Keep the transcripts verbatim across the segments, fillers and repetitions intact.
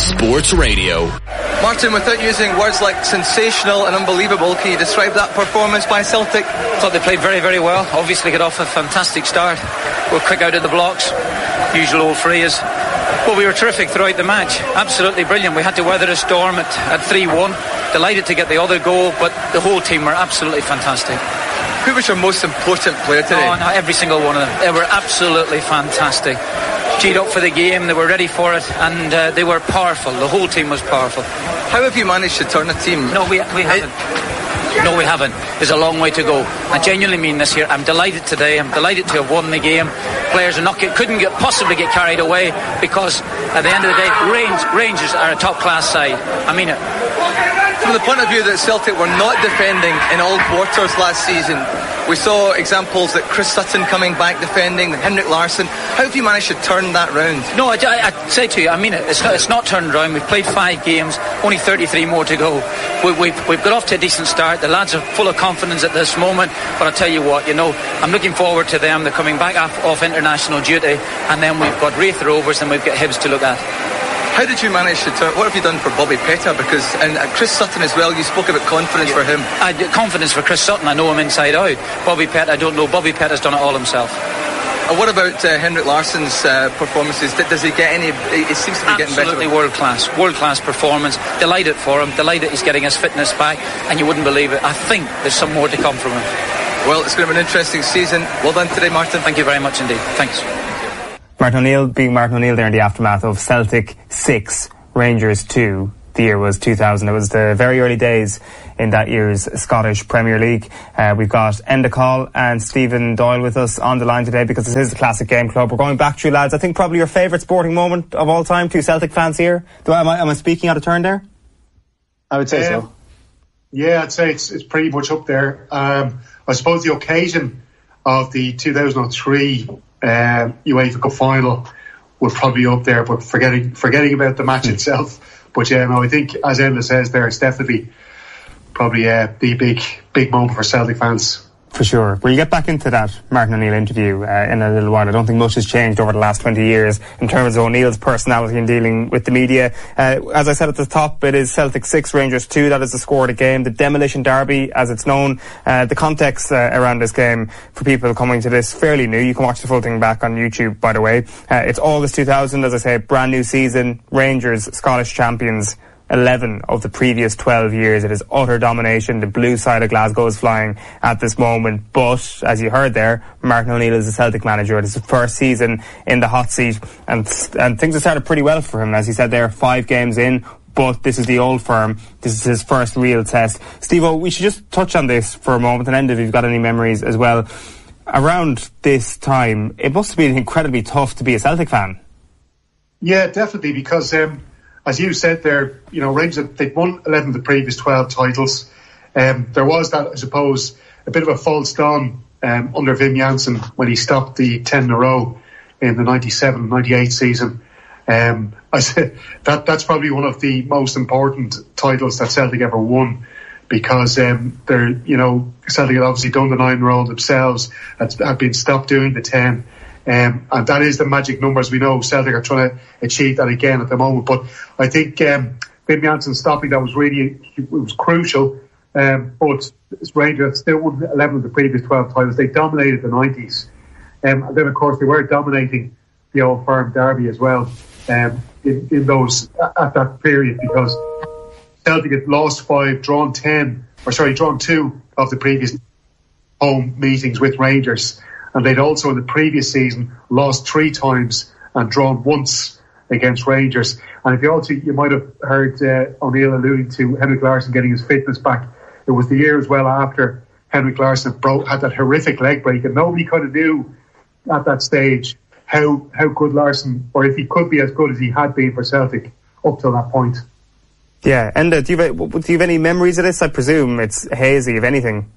Sports Radio. Martin, without using words like sensational and unbelievable, can you describe that performance by Celtic? I thought they played very, very well. Obviously got off a fantastic start. We were quick out of the blocks, usual old phrase. But we were terrific throughout the match. Absolutely brilliant. We had to weather a storm at, at three one. Delighted to get the other goal, but the whole team were absolutely fantastic. Who was your most important player today? Oh, no, every single one of them. They were absolutely fantastic. G'd up for the game, they were ready for it, and uh, they were powerful. The whole team was powerful. How have you managed to turn a team? No, we, we haven't. No, we haven't. There's a long way to go. I genuinely mean this here. I'm delighted today. I'm delighted to have won the game. Players are not get, couldn't get, possibly get carried away, because at the end of the day, Range, Rangers are a top-class side. I mean it. From the point of view that Celtic were not defending in all quarters last season, we saw examples that Chris Sutton coming back defending, Henrik Larsson. How have you managed to turn that round? No, I, I, I say to you, I mean it. It's not, it's not turned round. We've played five games, only thirty-three more to go. We, we've, we've got off to a decent start. The lads are full of confidence at this moment. But I'll tell you what, you know, I'm looking forward to them. They're coming back off, off international duty, and then we've got Wraith Rovers, and we've got Hibs to look at. How did you manage to turn? What have you done for Bobby Petta? Because and Chris Sutton as well. You spoke about confidence yeah. for him. I, confidence for Chris Sutton. I know him inside out. Bobby Petta, I don't know. Bobby Petta's done it all himself. And what about uh, Henrik Larsson's uh, performances? Does he get any? It seems to be getting better. Absolutely world class, world class performance. Delighted for him. Delighted he's getting his fitness back. And you wouldn't believe it. I think there's some more to come from him. Well, it's going to be an interesting season. Well done today, Martin. Thank you very much indeed. Thanks. Martin O'Neill being Martin O'Neill there in the aftermath of Celtic six, Rangers two. The year was two thousand. It was the very early days in that year's Scottish Premier League. Uh, we've got Enda Call and Stephen Doyle with us on the line today because this is the Classic Game Club. We're going back through, lads. I think probably your favourite sporting moment of all time. Two Celtic fans here. Do I, am, I, am I speaking out of turn there? I would say um, so. Yeah, I'd say it's, it's pretty much up there. Um, I suppose the occasion of the two thousand three uh, UEFA Cup final would probably be up there, but forgetting forgetting about the match mm. itself. But yeah, no, I think as Enda says there, it's definitely probably uh, the big big moment for Celtic fans. For sure. We'll get back into that Martin O'Neill interview uh, in a little while. I don't think much has changed over the last twenty years in terms of O'Neill's personality in dealing with the media. Uh, as I said at the top, it is Celtic six, Rangers two. That is the score of the game. The Demolition Derby, as it's known. Uh, the context uh, around this game for people coming to this fairly new. You can watch the full thing back on YouTube, by the way. Uh, it's August two thousand, as I say, brand new season. Rangers, Scottish champions. eleven of the previous twelve years. It is utter domination. The blue side of Glasgow is flying at this moment. But, as you heard there, Martin O'Neill is a Celtic manager. It is his first season in the hot seat. And, and things have started pretty well for him. As he said there, five games in. But this is the old firm. This is his first real test. Steve-O, we should just touch on this for a moment. And Enda, if you've got any memories as well. Around this time, it must have been incredibly tough to be a Celtic fan. Yeah, definitely. Because... Um, As you said there, you know, Rangers, they'd won eleven of the previous twelve titles. Um, there was that, I suppose, a bit of a false dawn um, under Wim Jansen when he stopped the ten in a row in the ninety-seven ninety-eight season. Um, I said that that's probably one of the most important titles that Celtic ever won, because um, they're, you know, Celtic had obviously done the nine in a row themselves, had, had been stopped doing the ten. Um, and that is the magic numbers. We know Celtic are trying to achieve that again at the moment. But I think um, Wim Jansen stopping that was really it was crucial. Um, but Rangers still won eleven of the previous twelve titles. They dominated the nineties. Um, and then, of course, they were dominating the Old Firm derby as well um, in, in those at that period, because Celtic had lost five, drawn ten, or sorry, drawn two of the previous home meetings with Rangers. And they'd also in the previous season lost three times and drawn once against Rangers. And if you also, you might have heard uh, O'Neill alluding to Henrik Larsson getting his fitness back. It was the year as well after Henrik Larsson broke, had that horrific leg break, and nobody kind of knew at that stage how how good Larsson, or if he could be as good as he had been for Celtic up till that point. Yeah, and uh, do you have, do you have any memories of this? I presume it's hazy, if anything.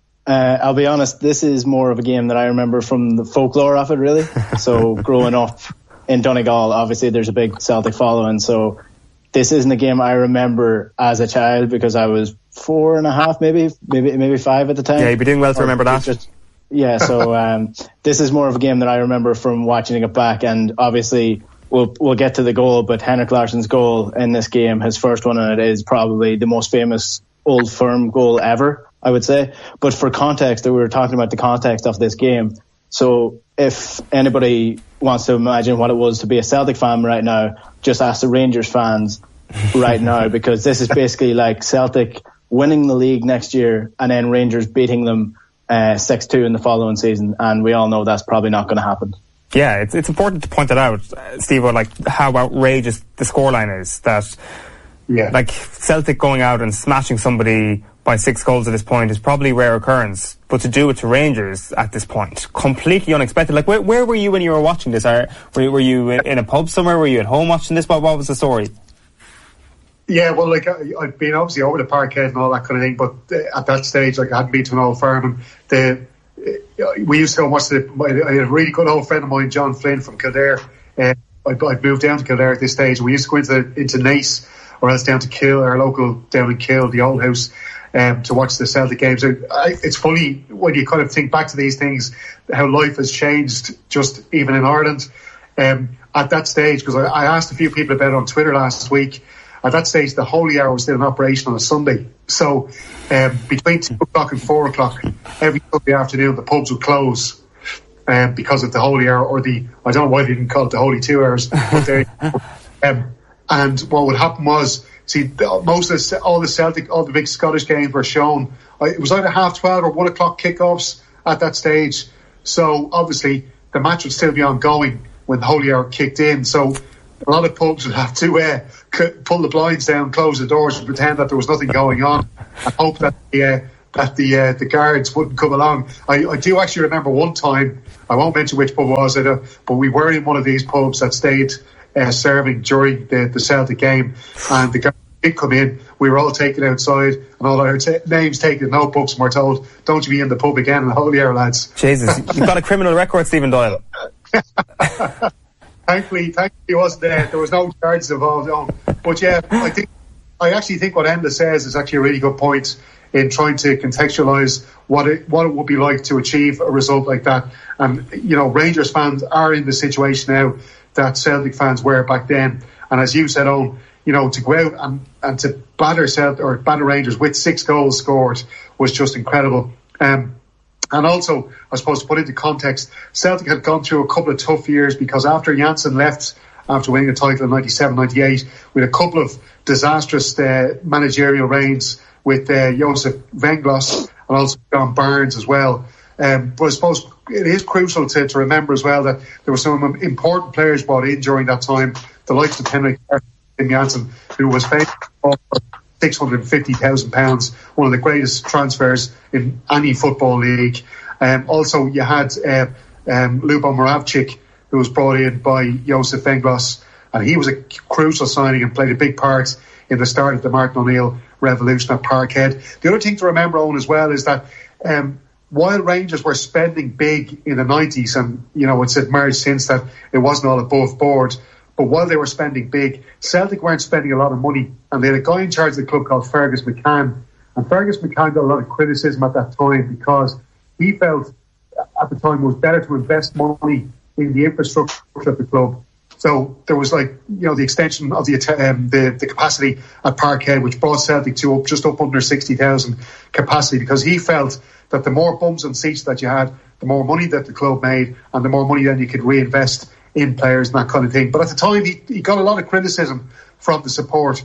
Uh, I'll be honest, this is more of a game that I remember from the folklore of it, really. So growing up in Donegal, obviously there's a big Celtic following. So this isn't a game I remember as a child, because I was four and a half, maybe, maybe, maybe five at the time. Yeah, you'd be doing well to remember that. Just, yeah, so um, this is more of a game that I remember from watching it back. And obviously we'll we'll get to the goal, but Henrik Larsson's goal in this game, his first one, and it is probably the most famous Old Firm goal ever, I would say. But for context, we were talking about the context of this game. So if anybody wants to imagine what it was to be a Celtic fan right now, just ask the Rangers fans right now, because this is basically like Celtic winning the league next year and then Rangers beating them uh, six two in the following season, and we all know that's probably not going to happen. Yeah, it's it's important to point that out, Steve, like how outrageous the scoreline is. That, yeah, like Celtic going out and smashing somebody by six goals at this point is probably a rare occurrence, but to do it to Rangers at this point, completely unexpected. Like, where, where were you when you were watching this? Are, were, you, were you in a pub somewhere? Were you at home watching this? What, what was the story? Yeah, well, like I, I've been obviously over the parkhead and all that kind of thing, but uh, at that stage, like I hadn't been to an Old Firm, and the we used to go and watch the. I had a really good old friend of mine, John Flynn from Kildare. Uh, I'd, I'd moved down to Kildare at this stage. We used to go into into Naas or else down to Kill, our local down in Kill, the old house, um, to watch the Celtic games. I, it's funny when you kind of think back to these things, how life has changed just even in Ireland. Um, at that stage, because I, I asked a few people about it on Twitter last week. At that stage, the Holy Hour was still in operation on a Sunday. So um, between two o'clock and four o'clock, every Sunday afternoon, the pubs would close um, because of the Holy Hour, or the, I don't know why they didn't call it the Holy Two Hours. But they, um, and what would happen was, see, most of the, all the Celtic, all the big Scottish games were shown. It was either half twelve or one o'clock kickoffs at that stage. So obviously, the match would still be ongoing when the Holy Hour kicked in. So a lot of pubs would have to uh, pull the blinds down, close the doors, and pretend that there was nothing going on, and hope that the uh, that the uh, the guards wouldn't come along. I, I do actually remember one time, I won't mention which pub it was, I don't, but we were in one of these pubs that stayed uh, serving during the, the Celtic game, and the guards did come in. We were all taken outside, and all our t- names taken in notebooks, and we're told, "Don't you be in the pub again in the Holy Hour, lads." Jesus, you've got a criminal record, Stephen Doyle. Thankfully, thankfully, it wasn't there. There was no charges involved. On. But yeah, I think I actually think what Enda says is actually a really good point in trying to contextualise what it what it would be like to achieve a result like that. And you know, Rangers fans are in the situation now that Celtic fans were back then. And as you said, Owen, you know, to go out and, and to batter Celtic or batter Rangers with six goals scored was just incredible. Um, And also, I suppose, to put into context, Celtic had gone through a couple of tough years because after Janssen left, after winning a title in ninety-seven ninety-eight, we had a couple of disastrous uh, managerial reigns with uh, Josef Venglos and also John Barnes as well. Um, but I suppose it is crucial to, to remember as well that there were some important players brought in during that time, the likes of Henrik Janssen, who was famous for six hundred fifty thousand pounds, one of the greatest transfers in any football league. Um, also, you had uh, um, Lubo Moravcik, who was brought in by Josef Venglos, and he was a crucial signing and played a big part in the start of the Martin O'Neill revolution at Parkhead. The other thing to remember, Owen, as well, is that um, while Rangers were spending big in the nineties, and you know, it's emerged since that it wasn't all above board, but while they were spending big, Celtic weren't spending a lot of money, and they had a guy in charge of the club called Fergus McCann. And Fergus McCann got a lot of criticism at that time because he felt at the time it was better to invest money in the infrastructure of the club. So there was like, you know, the extension of the um, the, the capacity at Parkhead, which brought Celtic to up just up under sixty thousand capacity, because he felt that the more bums and seats that you had, the more money that the club made, and the more money then you could reinvest in players and that kind of thing. But at the time, he, he got a lot of criticism from the support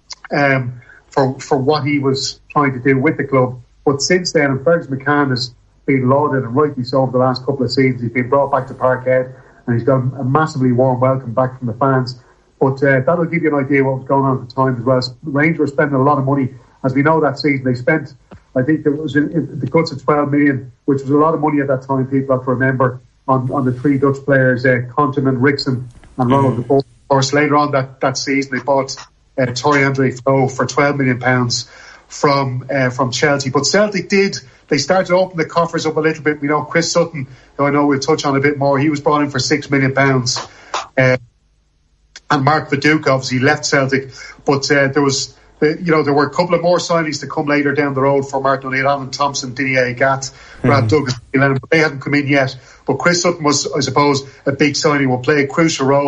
um, for for what he was trying to do with the club. But since then, and Fergus McCann has been lauded, and rightly so, over the last couple of seasons. He's been brought back to Parkhead, and he's got a massively warm welcome back from the fans. But uh, that'll give you an idea what was going on at the time as well. Rangers were spending a lot of money. As we know, that season they spent, I think it was in, in the guts of twelve million, which was a lot of money at that time, people have to remember, on, on the three Dutch players, uh, Konteman, Rickson and Ronald mm-hmm. de Boer. Of course, later on that, that season they bought uh, Torrey Andre Flo for twelve million pounds from uh, from Chelsea. But Celtic did, they started to open the coffers up a little bit. We know Chris Sutton, who I know we'll touch on a bit more, he was brought in for six million pounds. Uh, and Mark Viduka obviously left Celtic, but uh, there was, uh, you know, there were a couple of more signings to come later down the road for Martin O'Neill, Alan Thompson, Didier Agat, mm-hmm. Brad Douglas, but they hadn't come in yet. But Chris Sutton was, I suppose, a big signing, will play a crucial role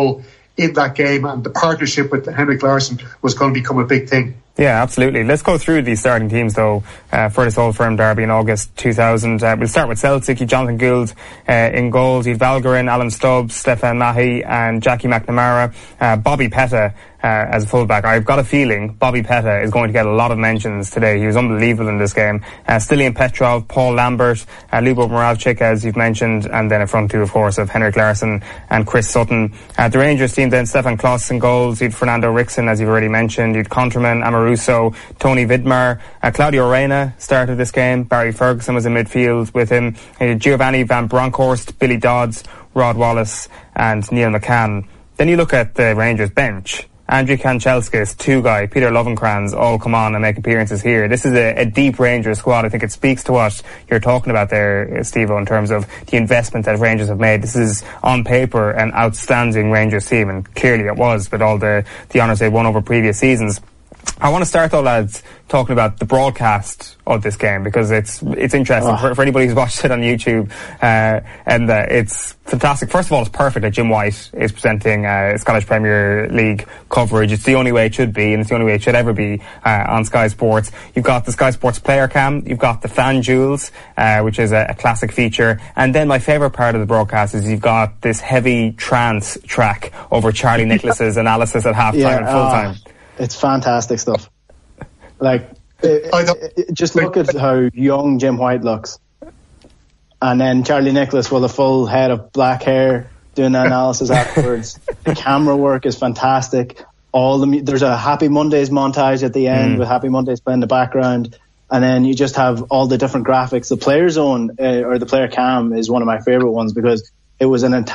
in that game, and the partnership with Henrik Larsson was going to become a big thing. Yeah, absolutely. Let's go through these starting teams, though, uh, for this Old Firm derby in August two thousand. Uh, we'll start with Celtic. You've Jonathan Gould uh, in goals. You've Valgarin, Alan Stubbs, Stefan Mahy and Jackie McNamara. Uh, Bobby Petta uh, as a fullback. I've got a feeling Bobby Petta is going to get a lot of mentions today. He was unbelievable in this game. Uh, Stilian Petrov, Paul Lambert, uh, Lubo Moravcik, as you've mentioned, and then a front two, of course, of Henrik Larsson and Chris Sutton. Uh, the Rangers team then, Stefan Kloss in goals. You'd Fernando Rickson, as you've already mentioned. You'd Conterman, Amaruso, Tony Vidmar. Uh, Claudio Reyna started this game. Barry Ferguson was in midfield with him. Uh, Giovanni Van Bronckhorst, Billy Dodds, Rod Wallace and Neil McCann. Then you look at the Rangers bench. Andrew Kanchelskis, Tugay, Peter Lovenkrands all come on and make appearances here. This is a, a deep Rangers squad. I think it speaks to what you're talking about there, Steve-O, in terms of the investment that Rangers have made. This is, on paper, an outstanding Rangers team, and clearly it was with all the, the honours they won over previous seasons. I want to start, though, lads, talking about the broadcast of this game, because it's it's interesting oh. for, for anybody who's watched it on YouTube, uh, and uh, it's fantastic. First of all, it's perfect that Jim White is presenting uh, Scottish Premier League coverage. It's the only way it should be, and it's the only way it should ever be uh, on Sky Sports. You've got the Sky Sports player cam, you've got the fan jewels, uh, which is a, a classic feature, and then my favourite part of the broadcast is you've got this heavy trance track over Charlie Nicholas's analysis at half-time yeah, and full-time. Uh, it's fantastic stuff. Like, it, it, it, just look at how young Jim White looks. And then Charlie Nicholas with a full head of black hair doing the analysis afterwards. The camera work is fantastic. All the There's a Happy Mondays montage at the end mm. with Happy Mondays playing in the background. And then you just have all the different graphics. The player zone, uh, or the player cam, is one of my favourite ones, because it was an entire